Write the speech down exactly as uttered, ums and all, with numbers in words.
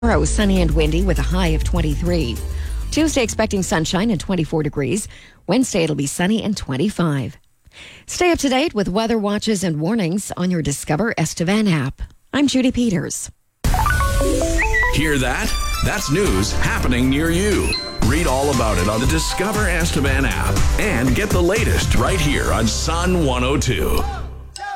Tomorrow, sunny and windy with a high of twenty-three. Tuesday, expecting sunshine and twenty-four degrees. Wednesday, it'll be sunny and twenty-five. Stay up to date with weather watches and warnings on your Discover Estevan app. I'm Judy Peters. Hear that? That's news happening near you. Read all about it on the Discover Estevan app and get the latest right here on Sun one oh two.